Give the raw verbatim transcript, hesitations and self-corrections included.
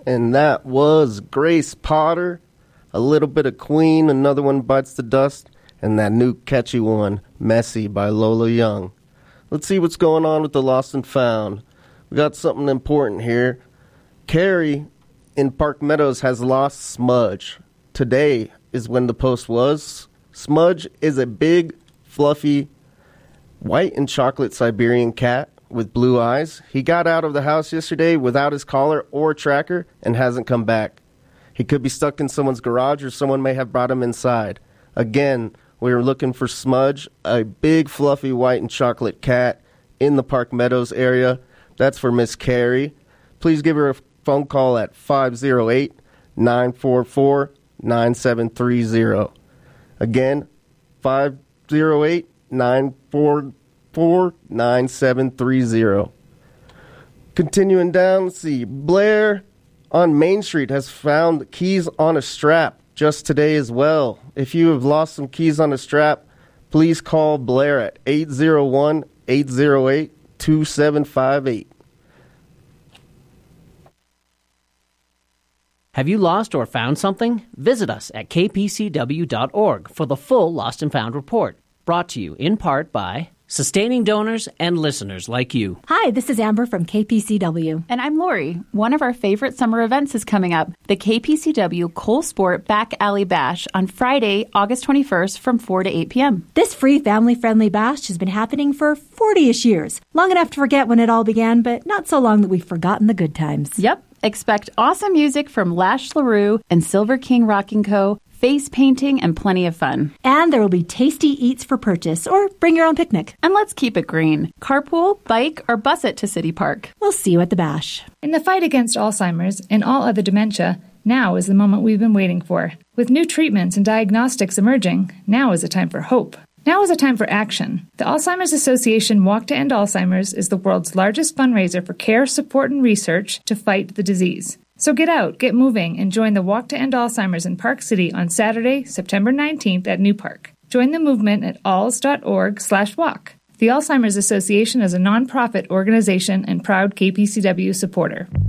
And that was Grace Potter, a little bit of Queen, Another One Bites the Dust, and that new catchy one, Messy by Lola Young. Let's see what's going on with the Lost and Found. We got something important here. Carrie in Park Meadows has lost Smudge. Today is when the post was. Smudge is a big, fluffy, white and chocolate Siberian cat with blue eyes. He got out of the house yesterday without his collar or tracker and hasn't come back. He could be stuck in someone's garage or someone may have brought him inside. Again, we are looking for Smudge, a big, fluffy, white and chocolate cat in the Park Meadows area. That's for Miss Carrie. Please give her a phone call at five oh eight, nine four four, nine seven three zero. Again, five oh eight, nine four four, nine seven three zero. Continuing down, let's see. Blair on Main Street has found keys on a strap just today as well. If you have lost some keys on a strap, please call Blair at eight oh one, eight oh eight, two seven five eight. Have you lost or found something? Visit us at k p c w dot org for the full Lost and Found report. Brought to you in part by sustaining donors and listeners like you. Hi, this is Amber from K P C W. And I'm Lori. One of our favorite summer events is coming up, the K P C W Cole Sport Back Alley Bash on Friday, August twenty-first from four to eight p.m. This free family-friendly bash has been happening for forty-ish years. Long enough to forget when it all began, but not so long that we've forgotten the good times. Yep. Expect awesome music from Lash LaRue and Silver King Rocking Co., face painting, and plenty of fun. And there will be tasty eats for purchase, or bring your own picnic. And let's keep it green. Carpool, bike, or bus it to City Park. We'll see you at the bash. In the fight against Alzheimer's and all other dementia, now is the moment we've been waiting for. With new treatments and diagnostics emerging, now is a time for hope. Now is a time for action. The Alzheimer's Association Walk to End Alzheimer's is the world's largest fundraiser for care, support, and research to fight the disease. So get out, get moving, and join the Walk to End Alzheimer's in Park City on Saturday, September nineteenth at New Park. Join the movement at alz dot org slash walk. The Alzheimer's Association is a nonprofit organization and proud K P C W supporter.